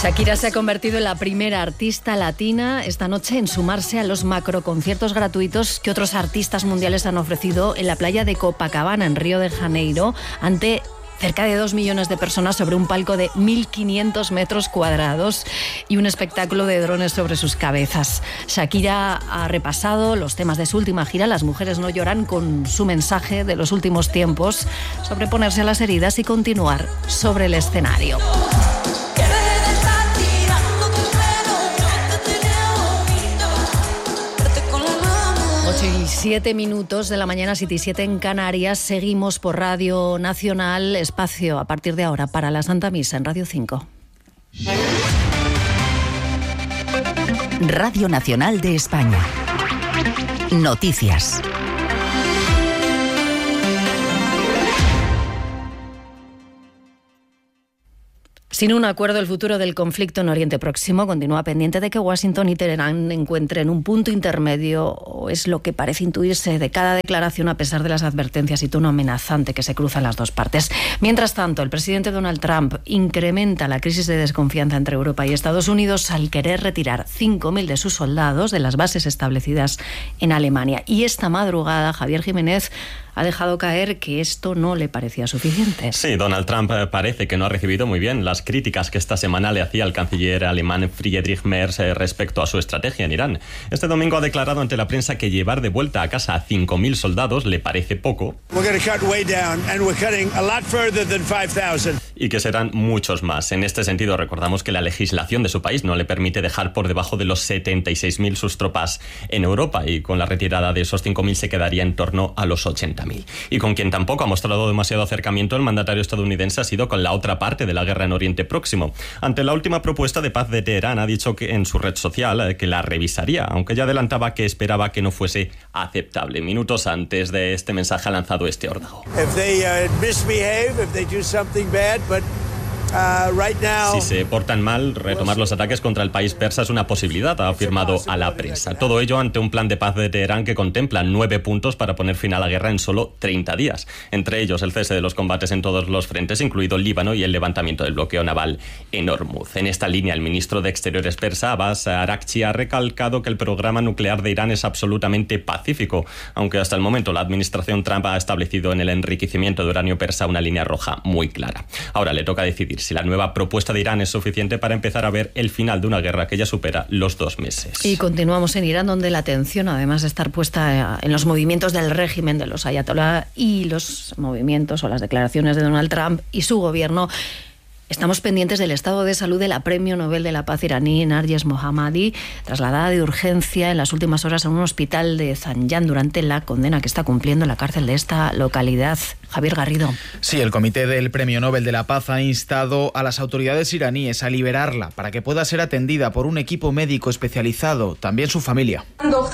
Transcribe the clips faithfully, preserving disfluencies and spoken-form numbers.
Shakira se ha convertido en la primera artista latina esta noche en sumarse a los macroconciertos gratuitos que otros artistas mundiales han ofrecido en la playa de Copacabana, en Río de Janeiro, ante cerca de dos millones de personas sobre un palco de mil quinientos metros cuadrados y un espectáculo de drones sobre sus cabezas. Shakira ha repasado los temas de su última gira, Las mujeres no lloran, con su mensaje de los últimos tiempos, sobreponerse a las heridas y continuar sobre el escenario. ocho y siete minutos de la mañana, siete y siete en Canarias. Seguimos por Radio Nacional. Espacio a partir de ahora para la Santa Misa en Radio cinco. Radio Nacional de España. Noticias. Sin un acuerdo, el futuro del conflicto en Oriente Próximo continúa pendiente de que Washington y Teherán encuentren un punto intermedio, o es lo que parece intuirse de cada declaración, a pesar de las advertencias y tono amenazante que se cruzan las dos partes. Mientras tanto, el presidente Donald Trump incrementa la crisis de desconfianza entre Europa y Estados Unidos al querer retirar cinco mil de sus soldados de las bases establecidas en Alemania. Y esta madrugada, Javier Jiménez ha dejado caer que esto no le parecía suficiente. Sí, Donald Trump parece que no ha recibido muy bien las críticas que esta semana le hacía al canciller alemán Friedrich Merz respecto a su estrategia en Irán. Este domingo ha declarado ante la prensa que llevar de vuelta a casa a cinco mil soldados le parece poco y que serán muchos más. En este sentido, recordamos que la legislación de su país no le permite dejar por debajo de los setenta y seis mil sus tropas en Europa, y con la retirada de esos cinco mil se quedaría en torno a los ochenta mil. Y con quien tampoco ha mostrado demasiado acercamiento el mandatario estadounidense ha sido con la otra parte de la guerra en Oriente Próximo. Ante la última propuesta de paz de Teherán, ha dicho que en su red social que la revisaría, aunque ya adelantaba que esperaba que no fuese aceptable. Minutos antes de este mensaje ha lanzado este órdago. If they, uh, misbehave, if they do something bad, but Uh, right now... Si se portan mal, retomar los ataques contra el país persa es una posibilidad, ha afirmado a la prensa. Todo ello ante un plan de paz de Teherán que contempla nueve puntos para poner fin a la guerra en solo treinta días. Entre ellos, el cese de los combates en todos los frentes, incluido el Líbano, y el levantamiento del bloqueo naval en Hormuz. En esta línea, el ministro de Exteriores persa, Abbas Araghchi, ha recalcado que el programa nuclear de Irán es absolutamente pacífico, aunque hasta el momento la administración Trump ha establecido en el enriquecimiento de uranio persa una línea roja muy clara. Ahora le toca decidir si la nueva propuesta de Irán es suficiente para empezar a ver el final de una guerra que ya supera los dos meses. Y continuamos en Irán, donde la atención, además de estar puesta en los movimientos del régimen de los ayatolá y los movimientos o las declaraciones de Donald Trump y su gobierno, estamos pendientes del estado de salud de la Premio Nobel de la Paz iraní, Narges Mohammadi, trasladada de urgencia en las últimas horas a un hospital de Zanjan durante la condena que está cumpliendo en la cárcel de esta localidad. Javier Garrido. Sí, el Comité del Premio Nobel de la Paz ha instado a las autoridades iraníes a liberarla para que pueda ser atendida por un equipo médico especializado, también su familia.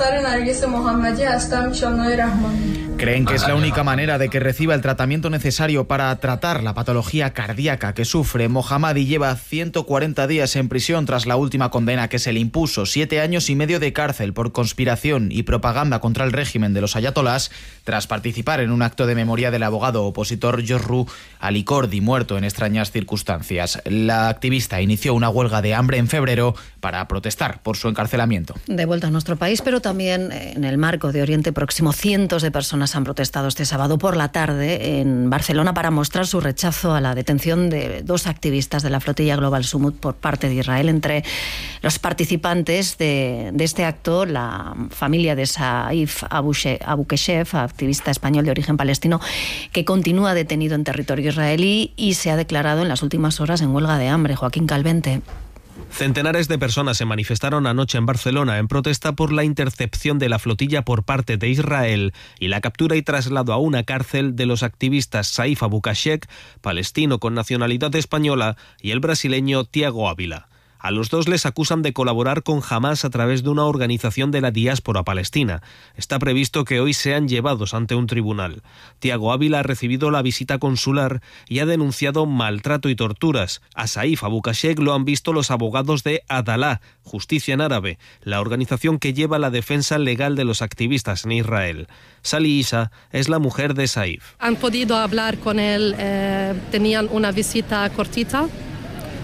Creen que es la única manera de que reciba el tratamiento necesario para tratar la patología cardíaca que sufre. Mohammadi lleva ciento cuarenta días en prisión tras la última condena que se le impuso, siete años y medio de cárcel por conspiración y propaganda contra el régimen de los ayatolás, tras participar en un acto de memoria del abogado opositor Jorru Alicordi, muerto en extrañas circunstancias. La activista inició una huelga de hambre en febrero para protestar por su encarcelamiento. De vuelta a nuestro país, pero también en el marco de Oriente Próximo, cientos de personas han protestado este sábado por la tarde en Barcelona para mostrar su rechazo a la detención de dos activistas de la flotilla Global Summit por parte de Israel. Entre los participantes de, de este acto, la familia de Saif Abukeshev, activista español de origen palestino, que continúa detenido en territorio israelí y se ha declarado en las últimas horas en huelga de hambre. Joaquín Calvente. Centenares de personas se manifestaron anoche en Barcelona en protesta por la intercepción de la flotilla por parte de Israel y la captura y traslado a una cárcel de los activistas Saif Abukeshev, palestino con nacionalidad española, y el brasileño Tiago Ávila. A los dos les acusan de colaborar con Hamás a través de una organización de la diáspora palestina. Está previsto que hoy sean llevados ante un tribunal. Tiago Ávila ha recibido la visita consular y ha denunciado maltrato y torturas. A Saif Abukeshev lo han visto los abogados de Adalá, Justicia en Árabe, la organización que lleva la defensa legal de los activistas en Israel. Sali Isa es la mujer de Saif. Han podido hablar con él, eh, tenían una visita cortita.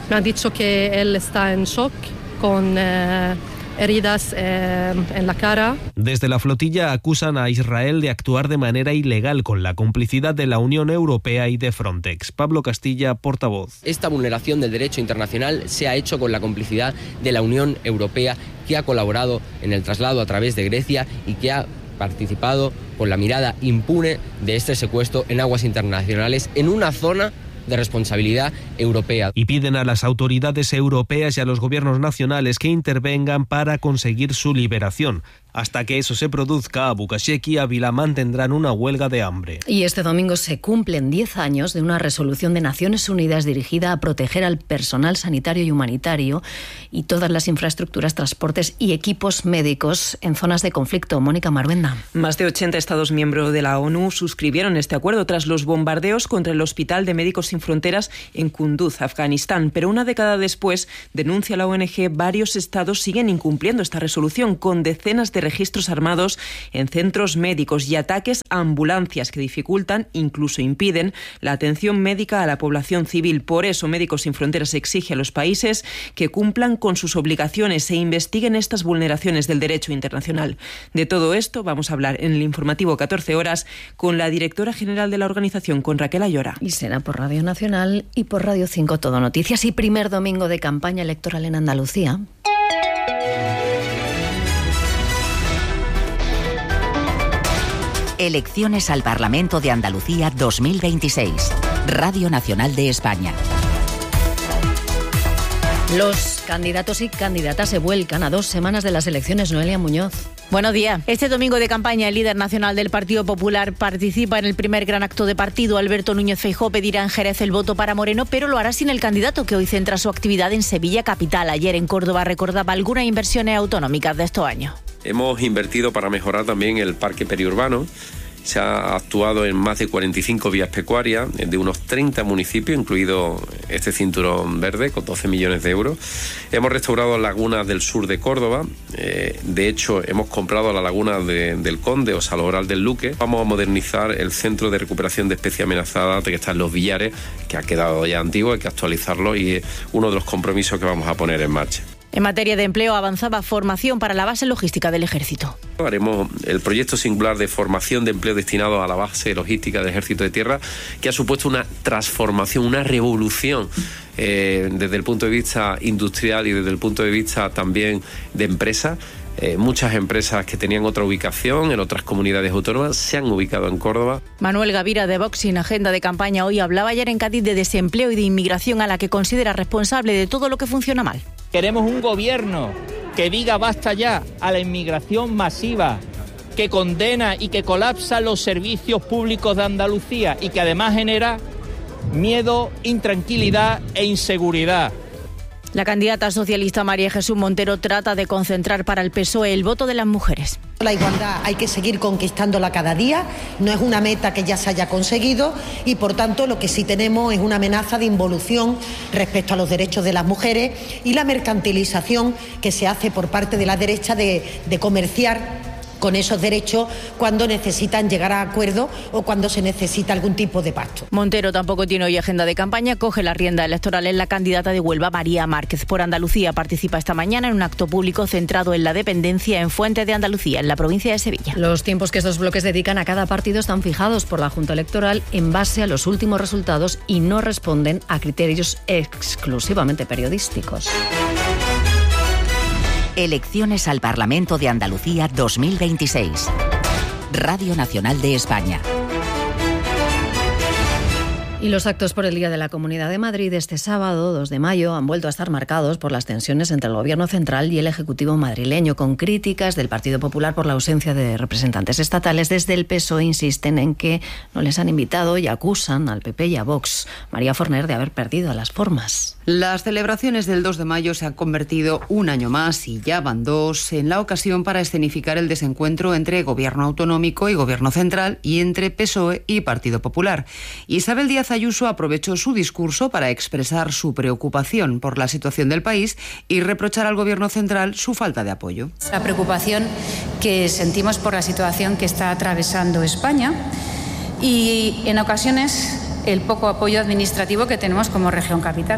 Me ha dicho que él está en shock con eh, heridas eh, en la cara. Desde la flotilla acusan a Israel de actuar de manera ilegal con la complicidad de la Unión Europea y de Frontex. Pablo Castilla, portavoz. Esta vulneración del derecho internacional se ha hecho con la complicidad de la Unión Europea, que ha colaborado en el traslado a través de Grecia y que ha participado con la mirada impune de este secuestro en aguas internacionales en una zona de responsabilidad europea. Y piden a las autoridades europeas y a los gobiernos nacionales que intervengan para conseguir su liberación. Hasta que eso se produzca, Abukashek y Ávila mantendrán una huelga de hambre. Y este domingo se cumplen diez años de una resolución de Naciones Unidas dirigida a proteger al personal sanitario y humanitario y todas las infraestructuras, transportes y equipos médicos en zonas de conflicto. Mónica Marvenda. Más de ochenta Estados miembros de la ONU suscribieron este acuerdo tras los bombardeos contra el Hospital de Médicos Sin Fronteras en Kunduz, Afganistán. Pero una década después, denuncia la O N G, varios estados siguen incumpliendo esta resolución, con decenas de registros armados en centros médicos y ataques a ambulancias que dificultan, incluso impiden, la atención médica a la población civil. Por eso, Médicos Sin Fronteras exige a los países que cumplan con sus obligaciones e investiguen estas vulneraciones del derecho internacional. De todo esto vamos a hablar en el informativo catorce horas con la directora general de la organización, con Raquel Ayora. Y será por Radio Nacional y por Radio cinco Todo Noticias. Y primer domingo de campaña electoral en Andalucía. Elecciones al Parlamento de Andalucía dos mil veintiséis. Radio Nacional de España. Los candidatos y candidatas se vuelcan a dos semanas de las elecciones. Noelia Muñoz. Buenos días. Este domingo de campaña, el líder nacional del Partido Popular participa en el primer gran acto de partido. Alberto Núñez Feijóo pedirá en Jerez el voto para Moreno, pero lo hará sin el candidato, que hoy centra su actividad en Sevilla capital. Ayer en Córdoba recordaba algunas inversiones autonómicas de estos años. Hemos invertido para mejorar también el parque periurbano. Se ha actuado en más de cuarenta y cinco vías pecuarias de unos treinta municipios, incluido este cinturón verde, con doce millones de euros. Hemos restaurado lagunas del sur de Córdoba. Eh, de hecho, hemos comprado la laguna de, del Conde o Salobral del Luque. Vamos a modernizar el centro de recuperación de especies amenazadas que está en Los Villares, que ha quedado ya antiguo, hay que actualizarlo y es uno de los compromisos que vamos a poner en marcha. En materia de empleo avanzaba formación para la base logística del Ejército. Haremos el proyecto singular de formación de empleo destinado a la base logística del Ejército de Tierra, que ha supuesto una transformación, una revolución eh, desde el punto de vista industrial y desde el punto de vista también de empresa. Eh, muchas empresas que tenían otra ubicación en otras comunidades autónomas se han ubicado en Córdoba. Manuel Gavira, de Vox, en agenda de campaña hoy, hablaba ayer en Cádiz de desempleo y de inmigración, a la que considera responsable de todo lo que funciona mal. Queremos un gobierno que diga basta ya a la inmigración masiva, que condena y que colapsa los servicios públicos de Andalucía y que además genera miedo, intranquilidad e inseguridad. La candidata socialista María Jesús Montero trata de concentrar para el P S O E el voto de las mujeres. La igualdad hay que seguir conquistándola cada día, no es una meta que ya se haya conseguido y por tanto lo que sí tenemos es una amenaza de involución respecto a los derechos de las mujeres y la mercantilización que se hace por parte de la derecha de, de comerciar con esos derechos cuando necesitan llegar a acuerdos o cuando se necesita algún tipo de pacto. Montero tampoco tiene hoy agenda de campaña, coge la rienda electoral en la candidata de Huelva, María Márquez. Por Andalucía participa esta mañana en un acto público centrado en la dependencia en Fuente de Andalucía, en la provincia de Sevilla. Los tiempos que estos bloques dedican a cada partido están fijados por la Junta Electoral en base a los últimos resultados y no responden a criterios exclusivamente periodísticos. Elecciones al Parlamento de Andalucía dos mil veintiséis. Radio Nacional de España. Y los actos por el Día de la Comunidad de Madrid este sábado, dos de mayo, han vuelto a estar marcados por las tensiones entre el Gobierno central y el Ejecutivo madrileño, con críticas del Partido Popular por la ausencia de representantes estatales. Desde el P S O E insisten en que no les han invitado y acusan al P P y a Vox. María Forner, de haber perdido las formas. Las celebraciones del dos de mayo se han convertido un año más, y ya van dos, en la ocasión para escenificar el desencuentro entre Gobierno autonómico y Gobierno central y entre P S O E y Partido Popular. Isabel Díaz Ayuso aprovechó su discurso para expresar su preocupación por la situación del país y reprochar al Gobierno central su falta de apoyo. La preocupación que sentimos por la situación que está atravesando España y, en ocasiones, el poco apoyo administrativo que tenemos como región capital.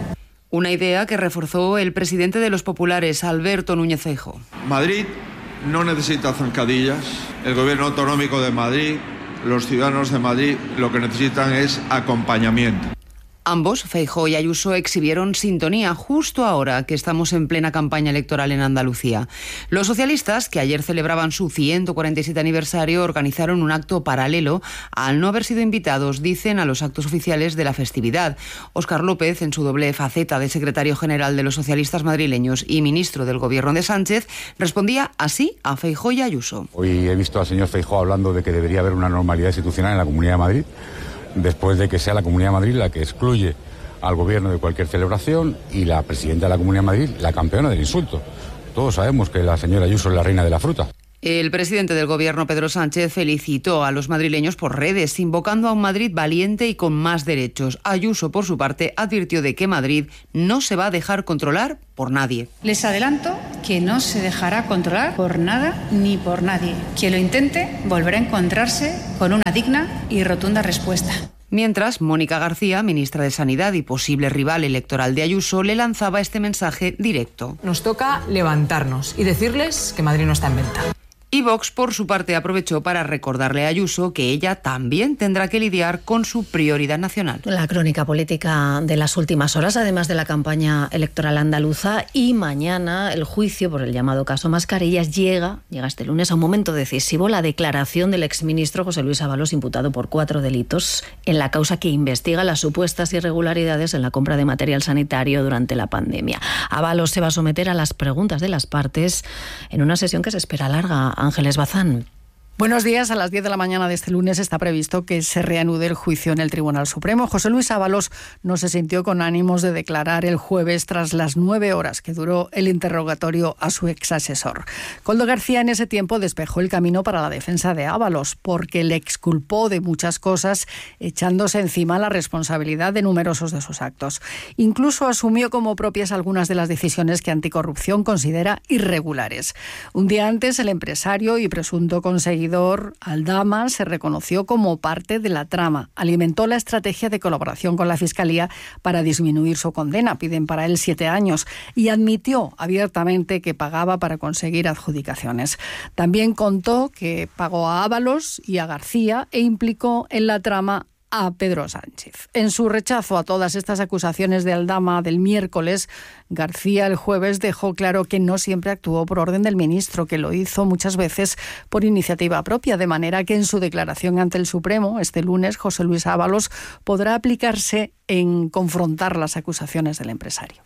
Una idea que reforzó el presidente de los populares, Alberto Núñez Feijóo. Madrid no necesita zancadillas. El gobierno autonómico de Madrid, los ciudadanos de Madrid, lo que necesitan es acompañamiento. Ambos, Feijóo y Ayuso, exhibieron sintonía justo ahora que estamos en plena campaña electoral en Andalucía. Los socialistas, que ayer celebraban su ciento cuarenta y siete aniversario, organizaron un acto paralelo al no haber sido invitados, dicen, a los actos oficiales de la festividad. Óscar López, en su doble faceta de secretario general de los socialistas madrileños y ministro del gobierno de Sánchez, respondía así a Feijóo y Ayuso. Hoy he visto al señor Feijóo hablando de que debería haber una normalidad institucional en la Comunidad de Madrid, después de que sea la Comunidad de Madrid la que excluye al gobierno de cualquier celebración y la presidenta de la Comunidad de Madrid la campeona del insulto. Todos sabemos que la señora Ayuso es la reina de la fruta. El presidente del gobierno, Pedro Sánchez, felicitó a los madrileños por redes, invocando a un Madrid valiente y con más derechos. Ayuso, por su parte, advirtió de que Madrid no se va a dejar controlar por nadie. Les adelanto que no se dejará controlar por nada ni por nadie. Quien lo intente volverá a encontrarse con una digna y rotunda respuesta. Mientras, Mónica García, ministra de Sanidad y posible rival electoral de Ayuso, le lanzaba este mensaje directo. Nos toca levantarnos y decirles que Madrid no está en venta. Y Vox, por su parte, aprovechó para recordarle a Ayuso que ella también tendrá que lidiar con su prioridad nacional. La crónica política de las últimas horas, además de la campaña electoral andaluza, y mañana el juicio por el llamado caso Mascarillas llega, llega este lunes a un momento decisivo, la declaración del exministro José Luis Ábalos, imputado por cuatro delitos en la causa que investiga las supuestas irregularidades en la compra de material sanitario durante la pandemia. Ábalos se va a someter a las preguntas de las partes en una sesión que se espera larga. Ángeles Bazán. Buenos días. A las diez de la mañana de este lunes está previsto que se reanude el juicio en el Tribunal Supremo. José Luis Ábalos no se sintió con ánimos de declarar el jueves tras las nueve horas que duró el interrogatorio a su exasesor. Koldo García en ese tiempo despejó el camino para la defensa de Ábalos porque le exculpó de muchas cosas, echándose encima la responsabilidad de numerosos de sus actos. Incluso asumió como propias algunas de las decisiones que Anticorrupción considera irregulares. Un día antes, el empresario y presunto conseguidor Aldama se reconoció como parte de la trama. Alimentó la estrategia de colaboración con la Fiscalía para disminuir su condena. Piden para él siete años. Y admitió abiertamente que pagaba para conseguir adjudicaciones. También contó que pagó a Ábalos y a García e implicó en la trama a Pedro Sánchez. En su rechazo a todas estas acusaciones de Aldama del miércoles, García el jueves dejó claro que no siempre actuó por orden del ministro, que lo hizo muchas veces por iniciativa propia, de manera que en su declaración ante el Supremo este lunes José Luis Ábalos podrá aplicarse en confrontar las acusaciones del empresario.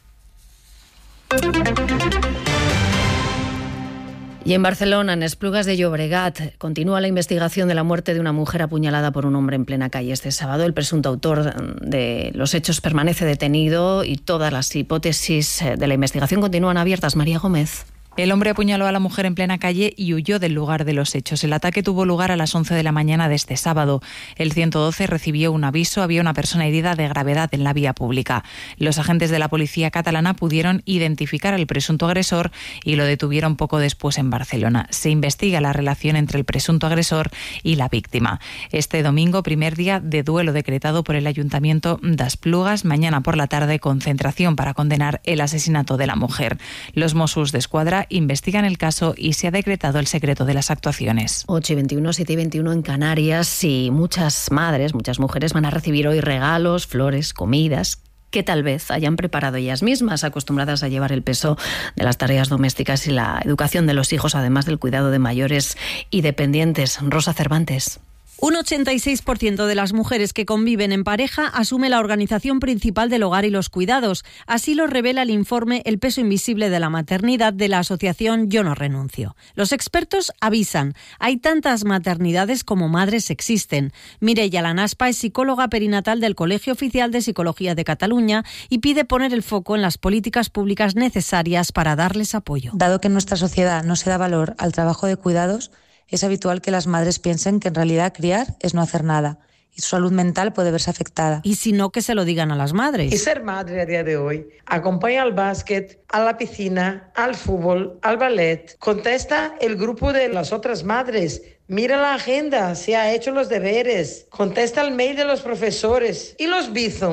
Y en Barcelona, en Esplugas de Llobregat, continúa la investigación de la muerte de una mujer apuñalada por un hombre en plena calle este sábado. El presunto autor de los hechos permanece detenido y todas las hipótesis de la investigación continúan abiertas. María Gómez. El hombre apuñaló a la mujer en plena calle y huyó del lugar de los hechos. El ataque tuvo lugar a las once de la mañana de este sábado. El ciento doce recibió un aviso. Había una persona herida de gravedad en la vía pública. Los agentes de la policía catalana pudieron identificar al presunto agresor y lo detuvieron poco después en Barcelona. Se investiga la relación entre el presunto agresor y la víctima. Este domingo, primer día de duelo decretado por el Ayuntamiento de Esplugas. Mañana por la tarde, concentración para condenar el asesinato de la mujer. Los Mossos d'Esquadra investigan el caso y se ha decretado el secreto de las actuaciones. ocho y veintiuno, siete y veintiuno en Canarias, y muchas madres, muchas mujeres van a recibir hoy regalos, flores, comidas que tal vez hayan preparado ellas mismas, acostumbradas a llevar el peso de las tareas domésticas y la educación de los hijos, además del cuidado de mayores y dependientes. Rosa Cervantes. Un ochenta y seis por ciento de las mujeres que conviven en pareja asume la organización principal del hogar y los cuidados. Así lo revela el informe El peso invisible de la maternidad de la asociación Yo no renuncio. Los expertos avisan, hay tantas maternidades como madres existen. Mireia Lanaspa es psicóloga perinatal del Colegio Oficial de Psicología de Cataluña y pide poner el foco en las políticas públicas necesarias para darles apoyo. Dado que en nuestra sociedad no se da valor al trabajo de cuidados, es habitual que las madres piensen que en realidad criar es no hacer nada y su salud mental puede verse afectada. Y si no, que se lo digan a las madres. Y ser madre a día de hoy acompaña al básquet, a la piscina, al fútbol, al ballet. Contesta el grupo de las otras madres. Mira la agenda, se ha hecho los deberes. Contesta el mail de los profesores. ¿Y los bizons?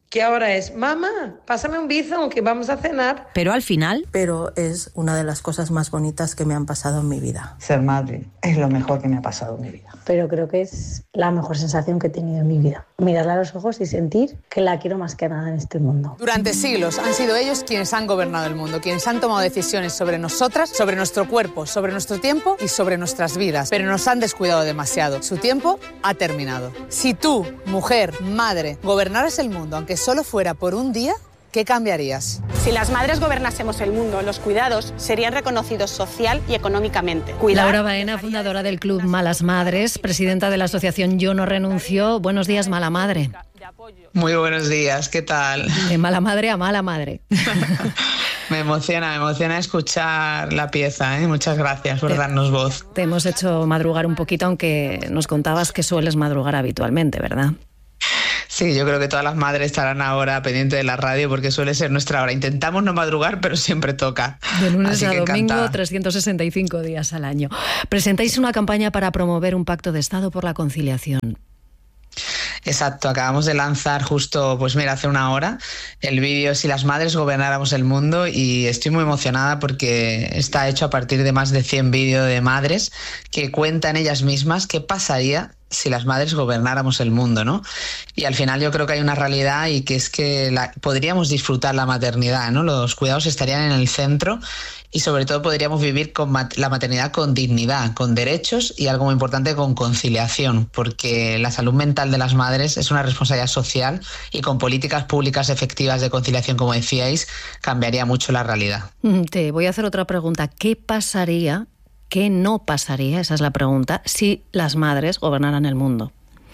que ahora es, mamá, pásame un bizón que vamos a cenar. Pero al final... Pero es una de las cosas más bonitas que me han pasado en mi vida. Ser madre es lo mejor que me ha pasado en mi vida. Pero creo que es la mejor sensación que he tenido en mi vida. Mirarla a los ojos y sentir que la quiero más que nada en este mundo. Durante siglos han sido ellos quienes han gobernado el mundo, quienes han tomado decisiones sobre nosotras, sobre nuestro cuerpo, sobre nuestro tiempo y sobre nuestras vidas. Pero nos han descuidado demasiado. Su tiempo ha terminado. Si tú, mujer, madre, gobernaras el mundo, aunque solo fuera por un día, ¿qué cambiarías? Si las madres gobernásemos el mundo, los cuidados serían reconocidos social y económicamente. Cuidar... Laura Baena, fundadora del Club Malas Madres, presidenta de la asociación Yo No Renuncio. Buenos días, Mala Madre. Muy buenos días, ¿qué tal? De mala madre a mala madre. Me emociona, me emociona escuchar la pieza, ¿eh? Muchas gracias por te, darnos voz. Te hemos hecho madrugar un poquito, aunque nos contabas que sueles madrugar habitualmente, ¿verdad? Sí, yo creo que todas las madres estarán ahora pendientes de la radio porque suele ser nuestra hora. Intentamos no madrugar, pero siempre toca. De lunes Así a que domingo, encantada. trescientos sesenta y cinco días al año. Presentáis una campaña para promover un pacto de Estado por la conciliación. Exacto, acabamos de lanzar justo, pues mira, hace una hora, el vídeo Si las madres gobernáramos el mundo, y estoy muy emocionada porque está hecho a partir de más de cien vídeos de madres que cuentan ellas mismas qué pasaría si las madres gobernáramos el mundo, ¿no? Y al final yo creo que hay una realidad, y que es que la, podríamos disfrutar la maternidad, ¿no? Los cuidados estarían en el centro y sobre todo podríamos vivir con mat- la maternidad con dignidad, con derechos y, algo muy importante, con conciliación, porque la salud mental de las madres es una responsabilidad social, y con políticas públicas efectivas de conciliación, como decíais, cambiaría mucho la realidad. Te voy a hacer otra pregunta. ¿Qué pasaría, qué no pasaría, esa es la pregunta, si las madres gobernaran el mundo?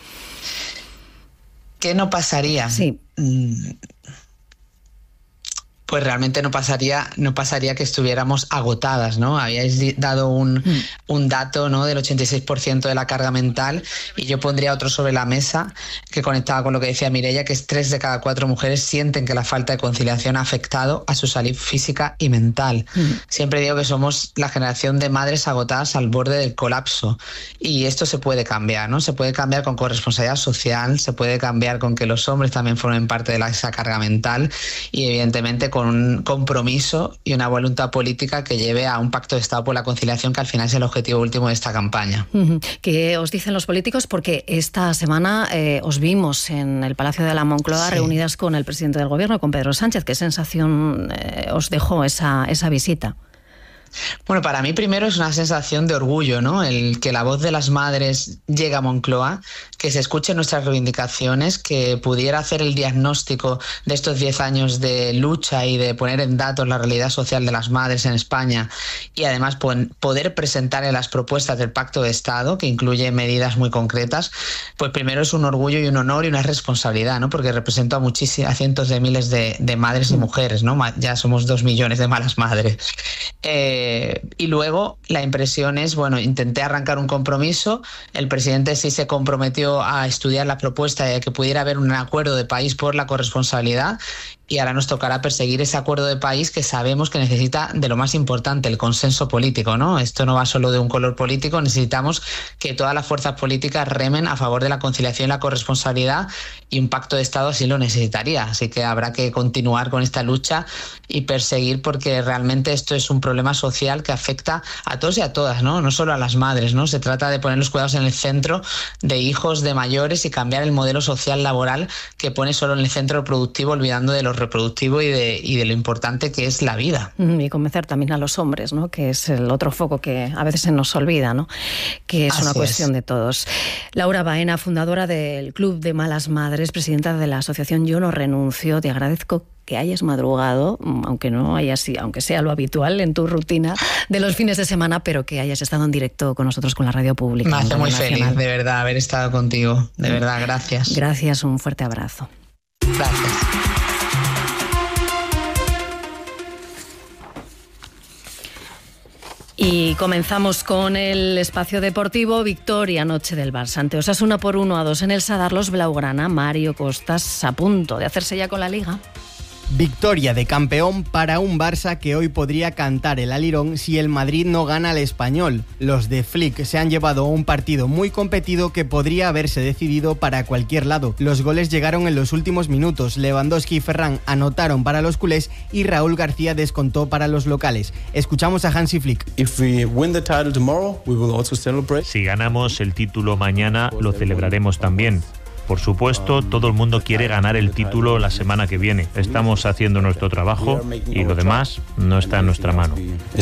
¿Qué no pasaría? Sí. Mm. Pues realmente no pasaría, no pasaría que estuviéramos agotadas, ¿no? Habíais dado un, mm. un dato, ¿no?, del ochenta y seis por ciento de la carga mental, y yo pondría otro sobre la mesa que conectaba con lo que decía Mireia, que es tres de cada cuatro mujeres sienten que la falta de conciliación ha afectado a su salud física y mental. Mm. Siempre digo que somos la generación de madres agotadas al borde del colapso, y esto se puede cambiar, ¿no? Se puede cambiar con corresponsabilidad social, se puede cambiar con que los hombres también formen parte de la, esa carga mental, y evidentemente con con un compromiso y una voluntad política que lleve a un pacto de Estado por la conciliación, que al final es el objetivo último de esta campaña. ¿Qué os dicen los políticos? Porque esta semana eh, os vimos en el Palacio de la Moncloa, sí, reunidas con el presidente del Gobierno, con Pedro Sánchez. ¿Qué sensación eh, os dejó esa, esa visita? Bueno, para mí primero es una sensación de orgullo, ¿no? El que la voz de las madres llegue a Moncloa, que se escuchen nuestras reivindicaciones, que pudiera hacer el diagnóstico de estos diez años de lucha y de poner en datos la realidad social de las madres en España, y además poder presentar en las propuestas del Pacto de Estado, que incluye medidas muy concretas. Pues primero es un orgullo y un honor y una responsabilidad, ¿no? Porque represento a muchísimas, a cientos de miles de, de madres y mujeres, ¿no? Ya somos dos millones de malas madres. Eh, Eh, y luego la impresión es, bueno, intenté arrancar un compromiso, el presidente sí se comprometió a estudiar la propuesta y a que pudiera haber un acuerdo de país por la corresponsabilidad, y ahora nos tocará perseguir ese acuerdo de país que sabemos que necesita de lo más importante, el consenso político, ¿no? Esto no va solo de un color político, necesitamos que todas las fuerzas políticas remen a favor de la conciliación y la corresponsabilidad, y un pacto de Estado así lo necesitaría, así que habrá que continuar con esta lucha y perseguir, porque realmente esto es un problema social que afecta a todos y a todas, ¿no? No solo a las madres, ¿no? Se trata de poner los cuidados en el centro, de hijos, de mayores, y cambiar el modelo social laboral que pone solo en el centro productivo, olvidando de lo reproductivo y de, y de lo importante que es la vida. Y convencer también a los hombres, ¿no? Que es el otro foco que a veces se nos olvida, ¿no? Que es Así una cuestión es. de todos. Laura Baena, fundadora del Club de Malas Madres, presidenta de la asociación Yo No Renuncio, te agradezco que hayas madrugado, aunque no haya sido, aunque sea lo habitual en tu rutina de los fines de semana, pero que hayas estado en directo con nosotros, con la radio pública. Me hace muy Nacional. feliz, de verdad, haber estado contigo. De verdad, gracias. Gracias, un fuerte abrazo. Gracias. Y comenzamos con el espacio deportivo. Victoria anoche del Barça ante Osasuna por uno a dos en el Sadar. Los blaugrana, Mario Costas, a punto de hacerse ya con la Liga. Victoria de campeón para un Barça que hoy podría cantar el alirón si el Madrid no gana al Español. Los de Flick se han llevado un partido muy competido que podría haberse decidido para cualquier lado. Los goles llegaron en los últimos minutos. Lewandowski y Ferran anotaron para los culés y Raúl García descontó para los locales. Escuchamos a Hansi Flick. Si ganamos el título mañana, lo celebraremos también. Por supuesto, todo el mundo quiere ganar el título la semana que viene. Estamos haciendo nuestro trabajo y lo demás no está en nuestra mano.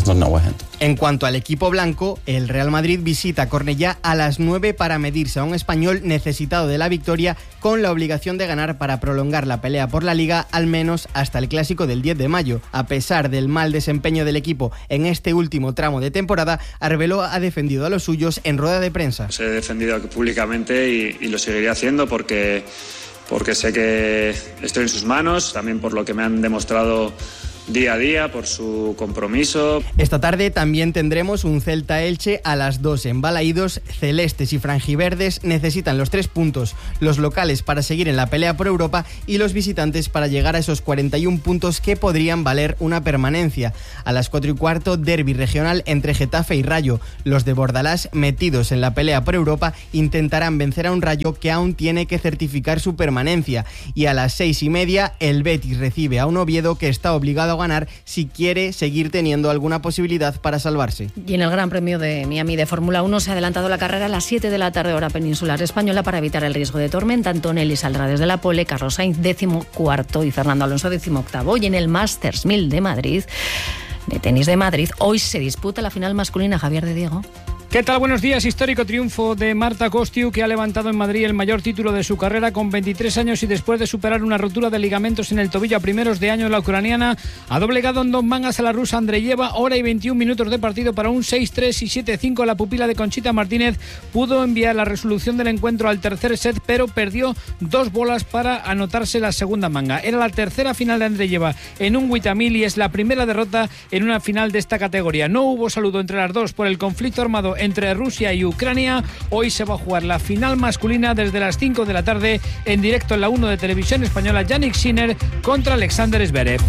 En cuanto al equipo blanco, el Real Madrid visita Cornellá a las nueve para medirse a un Español necesitado de la victoria con la obligación de ganar para prolongar la pelea por la Liga al menos hasta el Clásico del diez de mayo. A pesar del mal desempeño del equipo en este último tramo de temporada, Arbeloa ha defendido a los suyos en rueda de prensa. Os he defendido públicamente y, y lo seguiré haciendo porque, porque sé que estoy en sus manos, también por lo que me han demostrado día a día, por su compromiso. Esta tarde también tendremos un Celta-Elche a las dos en Balaídos. Celestes y franjiverdes necesitan los tres puntos, los locales para seguir en la pelea por Europa y los visitantes para llegar a esos cuarenta y un puntos que podrían valer una permanencia. A las cuatro y cuarto, derbi regional entre Getafe y Rayo. Los de Bordalás, metidos en la pelea por Europa, intentarán vencer a un Rayo que aún tiene que certificar su permanencia. Y a las seis y media, el Betis recibe a un Oviedo que está obligado a ganar si quiere seguir teniendo alguna posibilidad para salvarse. Y en el Gran Premio de Miami de Fórmula uno se ha adelantado la carrera a las siete de la tarde hora peninsular española para evitar el riesgo de tormenta. Antonelli saldrá desde la pole, Carlos Sainz décimo cuarto y Fernando Alonso décimo octavo. Y en el Masters mil de Madrid, de tenis de Madrid, hoy se disputa la final masculina. Javier de Diego. ¿Qué tal? Buenos días. Histórico triunfo de Marta Kostyuk, que ha levantado en Madrid el mayor título de su carrera con veintitrés años y después de superar una rotura de ligamentos en el tobillo a primeros de año. La ucraniana ha doblegado en dos mangas a la rusa Andreyeva. Hora y veintiún minutos de partido para un seis tres y siete cinco. La pupila de Conchita Martínez pudo enviar la resolución del encuentro al tercer set, pero perdió dos bolas para anotarse la segunda manga. Era la tercera final de Andreyeva en un Witamil y es la primera derrota en una final de esta categoría. No hubo saludo entre las dos por el conflicto armado entre Rusia y Ucrania. Hoy se va a jugar la final masculina desde las cinco de la tarde en directo en la uno de Televisión Española. Jannik Sinner contra Alexander Zverev.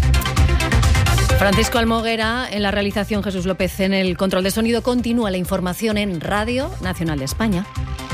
Francisco Almoguera en la realización, Jesús López en el control de sonido. Continúa la información en Radio Nacional de España.